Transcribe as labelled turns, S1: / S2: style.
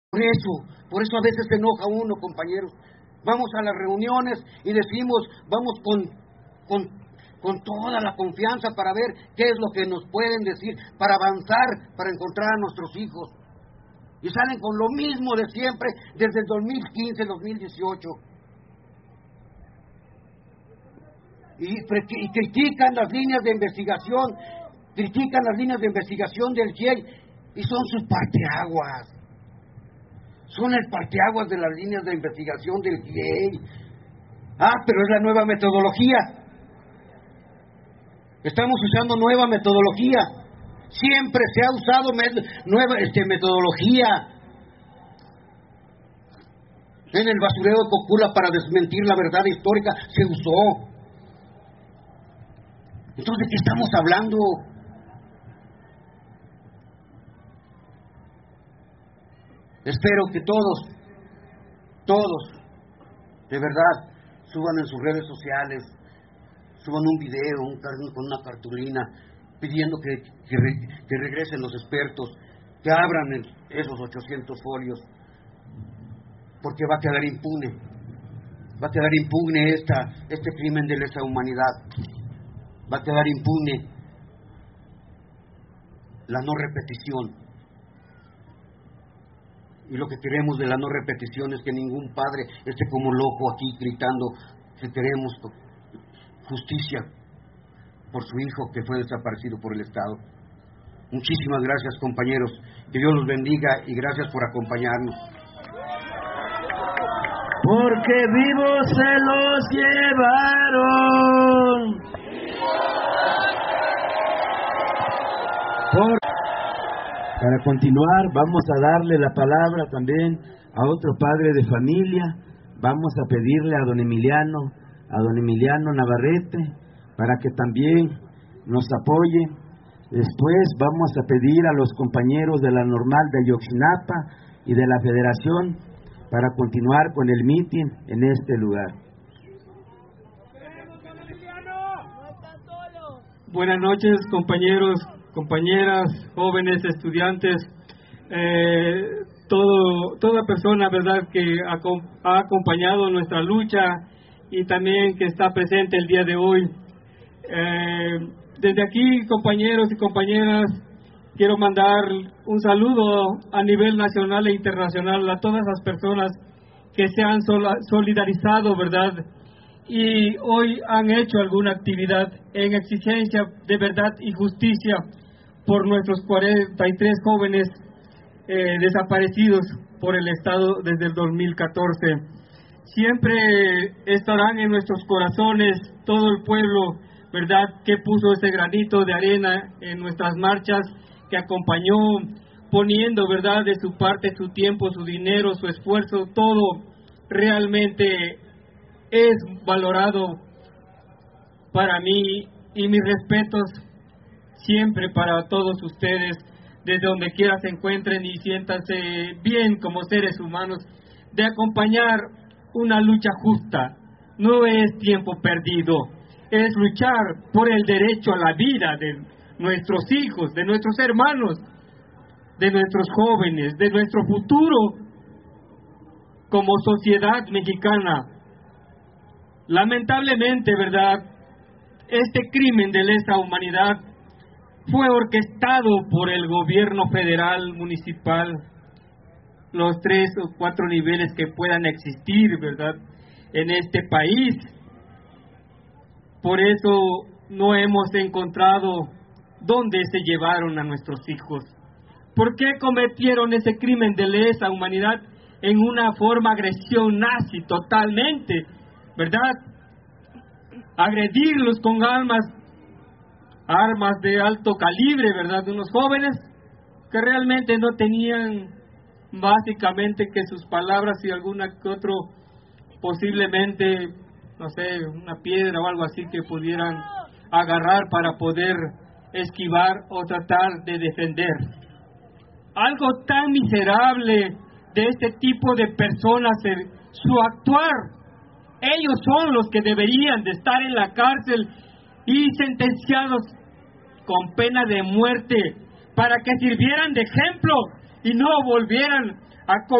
S1: Por eso a veces se enoja uno, compañeros. Vamos a las reuniones y decimos, vamos con toda la confianza para ver qué es lo que nos pueden decir, para avanzar, para encontrar a nuestros hijos. Y salen con lo mismo de siempre desde el 2015, 2018. Y critican las líneas de investigación, del GIEI, y son sus parteaguas. Son el parteaguas de las líneas de investigación del GIEI. Pero es la nueva metodología. Estamos usando nueva metodología. Siempre se ha usado nueva metodología. En el basurero de Cocula, para desmentir la verdad histórica, se usó. Entonces, ¿de qué estamos hablando? Espero que todos, de verdad, suban en sus redes sociales, suban un video, con una cartulina, pidiendo que regresen los expertos, que abran esos 800 folios, porque va a quedar impune este crimen de lesa humanidad, va a quedar impune la no repetición. Y lo que queremos de la no repetición es que ningún padre esté como loco aquí gritando que queremos justicia por su hijo que fue desaparecido por el Estado. Muchísimas gracias, compañeros. Que Dios los bendiga y gracias por acompañarnos.
S2: Porque vivos se los llevaron. Para continuar, vamos a darle la palabra también a otro padre de familia. Vamos a pedirle a don Emiliano Navarrete, para que también nos apoye. Después vamos a pedir a los compañeros de la Normal de Ayotzinapa y de la Federación para continuar con el mitin en este lugar.
S3: Buenas noches, compañeros, compañeras, jóvenes, estudiantes, toda persona, verdad, que ha acompañado nuestra lucha y también que está presente el día de hoy. Desde aquí, compañeros y compañeras, quiero mandar un saludo a nivel nacional e internacional a todas las personas que se han solidarizado, verdad, y hoy han hecho alguna actividad en exigencia de verdad y justicia por nuestros 43 jóvenes desaparecidos por el Estado desde el 2014. Siempre estarán en nuestros corazones todo el pueblo, verdad, que puso ese granito de arena en nuestras marchas, que acompañó poniendo, verdad, de su parte su tiempo, su dinero, su esfuerzo, todo realmente es valorado para mí, y mis respetos siempre para todos ustedes, desde donde quiera se encuentren, y siéntanse bien como seres humanos de acompañar una lucha justa. No es tiempo perdido, es luchar por el derecho a la vida de nuestros hijos, de nuestros hermanos, de nuestros jóvenes, de nuestro futuro como sociedad mexicana. Lamentablemente, verdad, este crimen de lesa humanidad fue orquestado por el gobierno federal, municipal, los 3 o 4 niveles que puedan existir, verdad, en este país. Por eso no hemos encontrado dónde se llevaron a nuestros hijos. ¿Por qué cometieron ese crimen de lesa humanidad en una forma de agresión nazi totalmente, verdad? Agredirlos con armas de alto calibre, verdad, de unos jóvenes que realmente no tenían básicamente que sus palabras y alguna que otro, posiblemente, no sé, una piedra o algo así que pudieran agarrar para poder esquivar o tratar de defender. Algo tan miserable de este tipo de personas, su actuar. Ellos son los que deberían de estar en la cárcel y sentenciados con pena de muerte para que sirvieran de ejemplo y no volvieran a